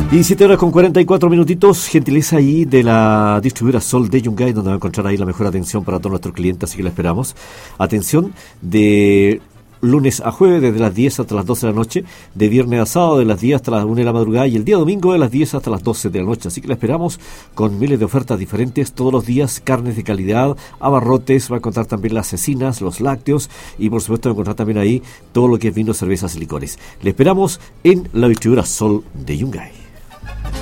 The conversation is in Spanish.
17 horas con 44 minutitos, gentileza ahí de la distribuidora Sol de Yungay, donde va a encontrar ahí la mejor atención para todos nuestros clientes, así que la esperamos. Atención de lunes a jueves desde las 10 hasta las 12 de la noche, de viernes a sábado de las 10 hasta las 1 de la madrugada y el día domingo de las 10 hasta las 12 de la noche. Así que la esperamos con miles de ofertas diferentes todos los días, carnes de calidad, abarrotes, va a encontrar también las cecinas, los lácteos y por supuesto va a encontrar también ahí todo lo que es vino, cervezas y licores. Le esperamos en la distribuidora Sol de Yungay.